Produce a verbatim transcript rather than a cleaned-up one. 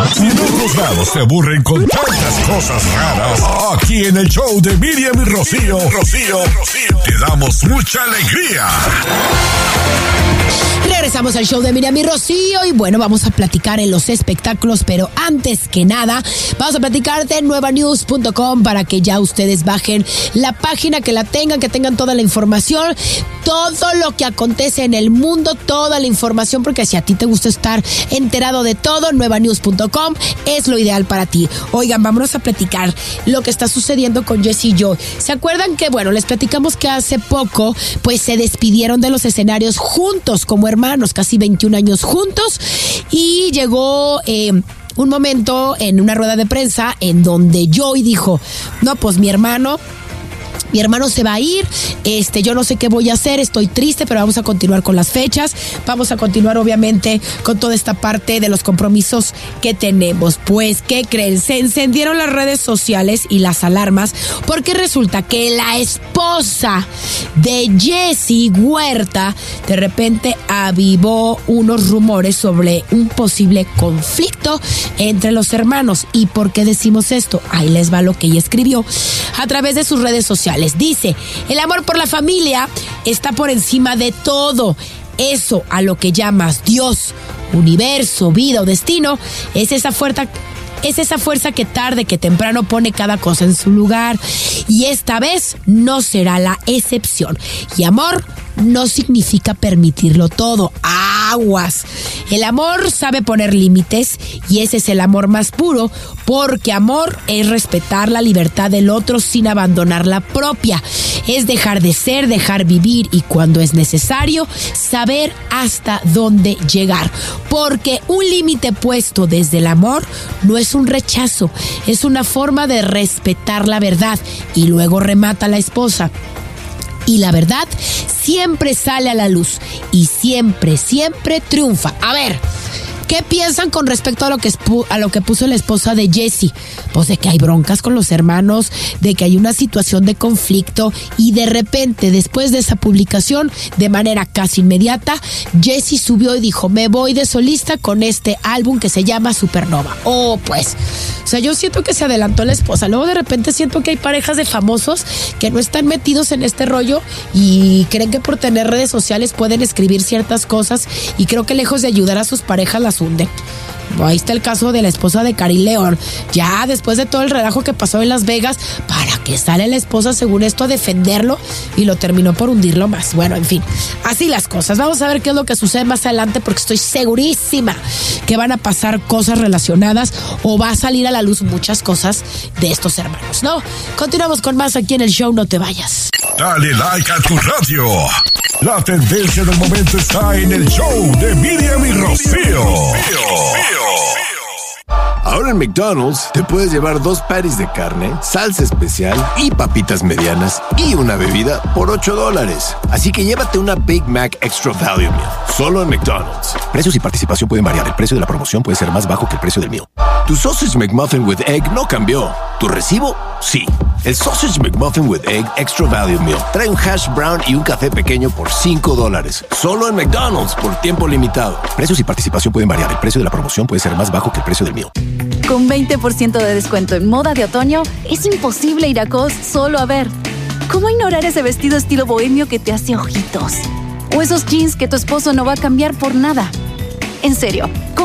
Si en otros lados te aburren con tantas cosas raras, aquí en el show de Miriam y Rocío, Rocío, Rocío, te damos mucha alegría. Regresamos al show de Miriam y Rocío y bueno, vamos a platicar en los espectáculos, pero antes que nada, vamos a platicar de nueva news punto com para que ya ustedes bajen la página, que la tengan, que tengan toda la información, todo lo que acontece en el mundo, toda la información, porque si a ti te gusta estar enterado de todo, nueva news punto com es lo ideal para ti. Oigan, vámonos a platicar lo que está sucediendo con Jessie Joy. ¿Se acuerdan que, bueno, les platicamos que hace poco, pues se despidieron de los escenarios juntos como hermanos, casi veintiún años juntos, y llegó eh, un momento en una rueda de prensa en donde Joy dijo, no, pues mi hermano... Mi hermano se va a ir, este, yo no sé qué voy a hacer, estoy triste, pero vamos a continuar con las fechas, vamos a continuar obviamente con toda esta parte de los compromisos que tenemos. Pues, ¿qué creen? Se encendieron las redes sociales y las alarmas porque resulta que la esposa de Jessie Huerta de repente avivó unos rumores sobre un posible conflicto entre los hermanos. ¿Y por qué decimos esto? Ahí les va lo que ella escribió a través de sus redes sociales. Dice, el amor por la familia está por encima de todo. Eso a lo que llamas Dios, universo, vida o destino, es esa fuerza, es esa fuerza que tarde que temprano pone cada cosa en su lugar. Y esta vez no será la excepción. Y amor no significa permitirlo todo. Aguas. El amor sabe poner límites y ese es el amor más puro, porque amor es respetar la libertad del otro sin abandonar la propia. Es dejar de ser, dejar vivir y cuando es necesario, saber hasta dónde llegar. Porque un límite puesto desde el amor no es un rechazo, es una forma de respetar la verdad. Y luego remata la esposa. Y la verdad siempre sale a la luz y siempre, siempre triunfa. A ver, ¿qué piensan con respecto a lo que a lo que puso la esposa de Jessie? Pues de que hay broncas con los hermanos, de que hay una situación de conflicto y de repente, después de esa publicación, de manera casi inmediata, Jessie subió y dijo, me voy de solista con este álbum que se llama Supernova. Oh, pues, o sea, yo siento que se adelantó la esposa. Luego de repente siento que hay parejas de famosos que no están metidos en este rollo y creen que por tener redes sociales pueden escribir ciertas cosas y creo que lejos de ayudar a sus parejas las hunde. Ahí está el caso de la esposa de Karim León. Ya después de todo el relajo que pasó en Las Vegas, ¿para qué sale la esposa según esto a defenderlo? Y lo terminó por hundirlo más. Bueno, en fin, así las cosas. Vamos a ver qué es lo que sucede más adelante porque estoy segurísima que van a pasar cosas relacionadas o va a salir a la luz muchas cosas de estos hermanos, ¿no? Continuamos con más aquí en el show, no te vayas. Dale like a tu radio. La tendencia del momento está en el show de Miriam y Rocío. Ahora en McDonald's te puedes llevar dos patties de carne, salsa especial y papitas medianas y una bebida por ocho dólares. Así que llévate una Big Mac Extra Value Meal, solo en McDonald's. Precios y participación pueden variar. El precio de la promoción puede ser más bajo que el precio del meal. Tu Sausage McMuffin with Egg no cambió. ¿Tu recibo? Sí. El Sausage McMuffin with Egg Extra Value Meal trae un hash brown y un café pequeño por cinco dólares. Solo en McDonald's por tiempo limitado. Precios y participación pueden variar. El precio de la promoción puede ser más bajo que el precio del meal. Con veinte por ciento de descuento en moda de otoño, es imposible ir a Cos solo a ver. ¿Cómo ignorar ese vestido estilo bohemio que te hace ojitos? O esos jeans que tu esposo no va a cambiar por nada. En serio,